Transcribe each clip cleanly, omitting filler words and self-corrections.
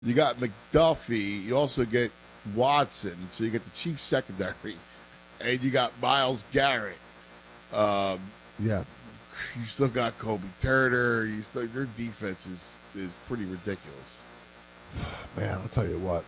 You got McDuffie. You also get Watson. So you get the Chiefs secondary, and you got Myles Garrett. Um, Yeah. you still got Kobe Turner. Their defense is pretty ridiculous. Man, I'll tell you what.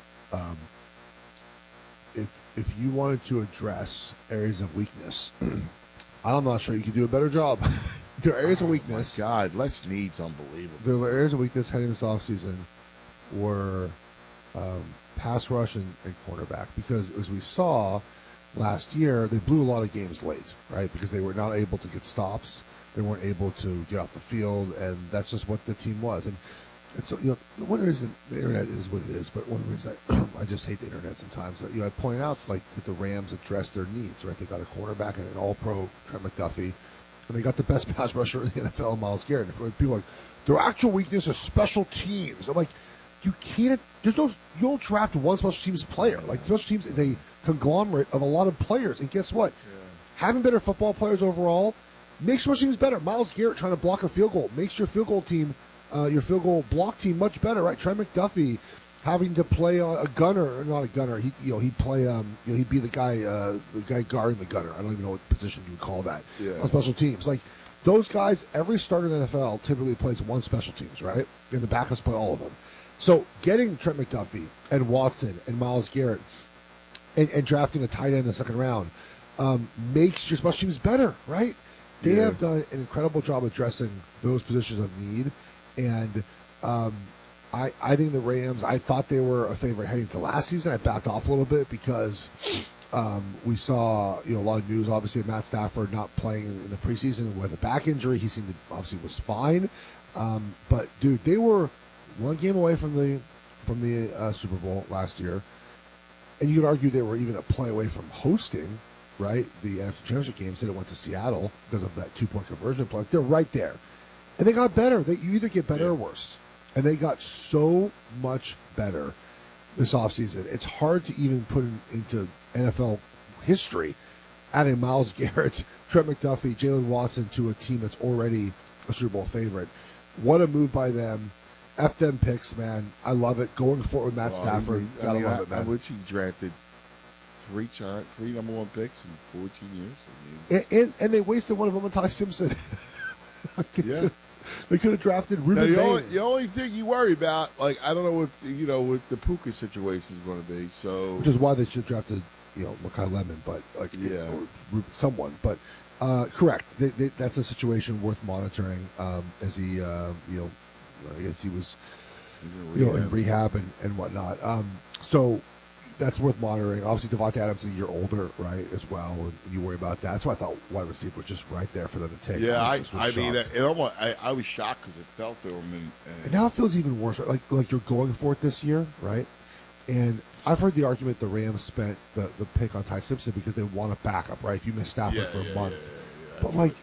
If you wanted to address areas of weakness, I'm not sure you could do a better job. There are areas of weakness. My God, Les Snead's unbelievable. There are areas of weakness heading this offseason were pass rush and cornerback, because as we saw last year, they blew a lot of games late, right? Because they were not able to get stops. They weren't able to get off the field, and that's just what the team was. And so, what it is, the internet is what it is, but one reason I just hate the internet sometimes, that, I point out, like, that the Rams address their needs, right? They got a cornerback and an all-pro, Trent McDuffie, and they got the best pass rusher in the NFL, Myles Garrett. And people are like, their actual weakness is special teams. I'm like, you don't draft one special teams player. Like, special teams is a conglomerate of a lot of players. And guess what? Yeah. Having better football players overall makes special teams better. Myles Garrett trying to block a field goal makes your field goal team, your field goal block team much better, right? Trent McDuffie having to play on a gunner, or not a gunner. He'd play, he'd be the guy guarding the gunner. I don't even know what position you would call that on special teams. Like, those guys, every starter in the NFL typically plays one special teams, right? And the backups play all of them. So getting Trent McDuffie and Watson and Myles Garrett and drafting a tight end in the second round makes your special teams better, right? They have done an incredible job addressing those positions of need. And I think the Rams, I thought they were a favorite heading to last season. I backed off a little bit because we saw a lot of news, obviously, of Matt Stafford not playing in the preseason with a back injury. He seemed to, obviously, was fine. But, dude, they were one game away from the Super Bowl last year, and you could argue they were even a play away from hosting, right, the NFC Championship game. Instead, it went to Seattle because of that 2-point conversion play. They're right there, and they got better. You either get better or worse, and they got so much better this offseason. It's hard to even put into NFL history adding Myles Garrett, Trent McDuffie, Jalen Watson to a team that's already a Super Bowl favorite. What a move by them. F them picks, man. I love it. Going forward with Matt Stafford. Gotta love it, man. I wish he drafted three number one picks in 14 years. And they wasted one of them on Ty Simpson. They could have drafted Ruben Bain. The only thing you worry about, like, I don't know what the Puka situation is going to be. So, which is why they should have drafted, Makai Lemon, but or someone. But correct. That's a situation worth monitoring. As he, I guess he was, in rehab and whatnot. So that's worth monitoring. Obviously, Devontae Adams is a year older, right, as well, and you worry about that. That's why I thought wide receiver was just right there for them to take. Yeah, I was shocked because it fell to him, and now it feels even worse. Right? Like you're going for it this year, right? And I've heard the argument the Rams spent the pick on Ty Simpson because they want a backup, right? If you miss Stafford for a month, but like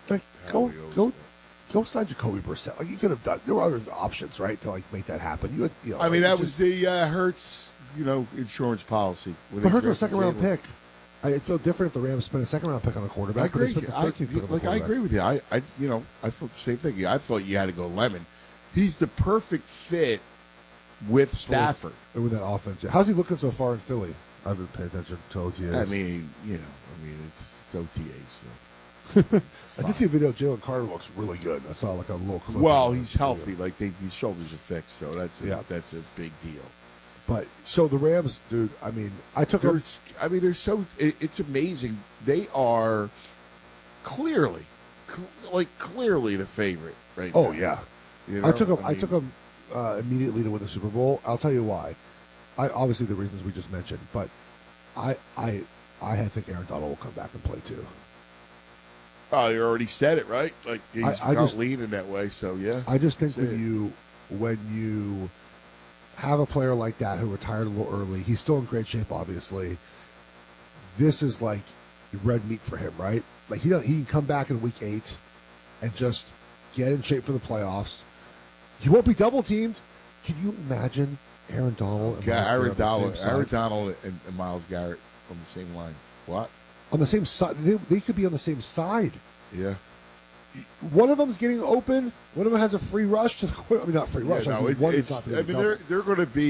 go sign Jacoby Brissett. Like, you could have done. There were other options, right, to like make that happen. That was the Hurts, insurance policy. But Hurts was a second-round pick. I feel different if the Rams spent a second-round pick on a quarterback. I agree. I agree with you. I thought the same thing. I thought you had to go Lemon. He's the perfect fit with Stafford and with that offense. How's he looking so far in Philly? I've been paying attention to OTAs. It's OTAs. So. I did see a video. Jalen Carter looks really good. I saw like a little clip. Well, he's healthy. Like his shoulders are fixed, so that's a big deal. But so the Rams, dude. I took them. It's amazing. They are clearly the favorite right now. Yeah. I took them immediately to win the Super Bowl. I'll tell you why. Obviously the reasons we just mentioned, but I think Aaron Donald will come back and play too. Oh, you already said it, right? Like he's just leaning that way, so yeah. I just think when you have a player like that who retired a little early, he's still in great shape, obviously. This is like red meat for him, right? Like he can come back in week 8 and just get in shape for the playoffs. He won't be double teamed. Can you imagine Aaron Donald and Aaron Donald and Myles Garrett on the same line? What? On the same side, they could be on the same side. Yeah. one of them's getting open. One of them has a free rush to the quarter. I mean, not free rush. Yeah, no, one is it's, not I mean, they're going to be